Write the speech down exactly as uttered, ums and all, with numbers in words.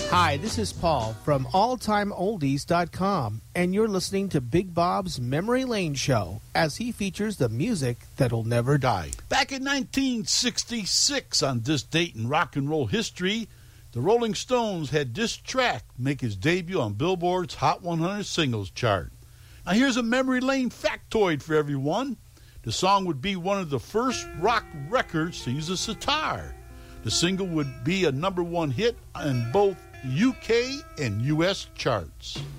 Hi, this is Paul from all time oldies dot com, and you're listening to Big Bob's Memory Lane Show as he features the music that'll never die. Back in nineteen sixty-six, on this date in rock and roll history, the Rolling Stones had this track make his debut on Billboard's Hot one hundred Singles chart. Now here's a memory lane factoid for everyone. The song would be one of the first rock records to use a sitar. The single would be a number one hit in both U K and U S charts.